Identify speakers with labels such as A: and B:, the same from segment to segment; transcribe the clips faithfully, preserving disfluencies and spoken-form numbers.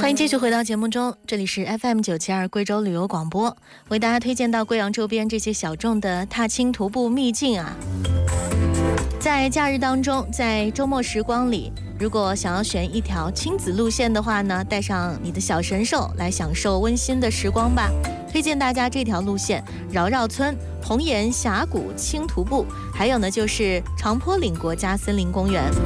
A: 欢迎继续回到节目中，这里是 F M 九七二贵州旅游广播，为大家推荐到贵阳周边这些小众的踏青徒步秘境啊。在假日当中，在周末时光里，如果想要选一条亲子路线的话呢，带上你的小神兽来享受温馨的时光吧。推荐大家这条路线：饶绕村、红岩峡谷轻徒步，还有呢就是长坡岭国家森林公园。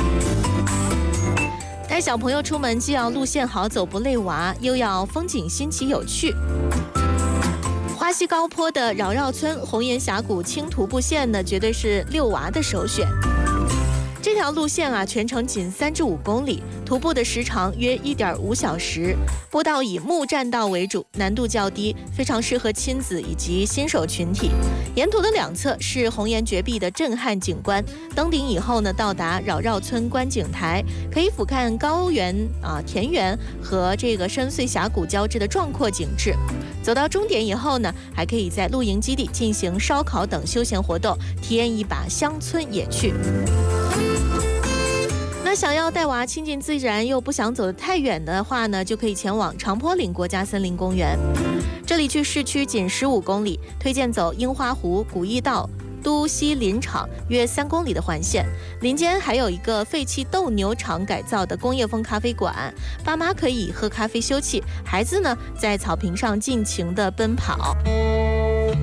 A: 带小朋友出门，既要路线好走不累娃，又要风景新奇有趣。花溪高坡的饶绕村红岩峡谷轻徒步线呢，绝对是遛娃的首选。这条路线啊，全程仅三至五公里，徒步的时长约一点五小时。步道以木栈道为主，难度较低，非常适合亲子以及新手群体。沿途的两侧是红岩绝壁的震撼景观。登顶以后呢，到达饶绕村观景台，可以俯瞰高原啊、田园和这个深邃峡谷交织的壮阔景致。走到终点以后呢，还可以在露营基地进行烧烤等休闲活动，体验一把乡村野趣。那想要带娃亲近自然又不想走得太远的话呢，就可以前往长坡岭国家森林公园。这里距市区仅十五公里，推荐走樱花湖、古驿道、都西林场约三公里的环线，林间还有一个废弃斗牛场改造的工业风咖啡馆，爸妈可以喝咖啡休憩，孩子呢在草坪上尽情的奔跑。